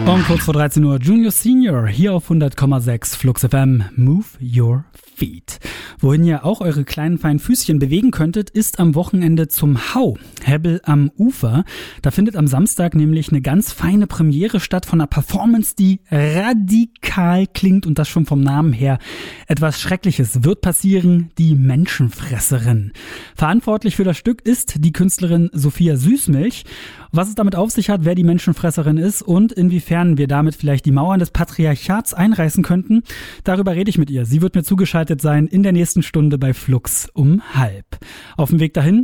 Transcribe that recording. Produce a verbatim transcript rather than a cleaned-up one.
Und kurz vor dreizehn Uhr Junior Senior hier auf hundert Komma sechs Flux F M. Move your feet. Wohin ihr auch eure kleinen feinen Füßchen bewegen könntet, ist am Wochenende zum Hau, Hebbel am Ufer. Da findet am Samstag nämlich eine ganz feine Premiere statt von einer Performance, die radikal klingt und das schon vom Namen her. Etwas Schreckliches wird passieren, die Menschenfresserin. Verantwortlich für das Stück ist die Künstlerin Sophia Süßmilch. Was es damit auf sich hat, wer die Menschenfresserin ist und inwiefern wir damit vielleicht die Mauern des Patriarchats einreißen könnten, darüber rede ich mit ihr. Sie wird mir zugeschaltet sein in der nächsten Stunde bei Flux um halb. Auf dem Weg dahin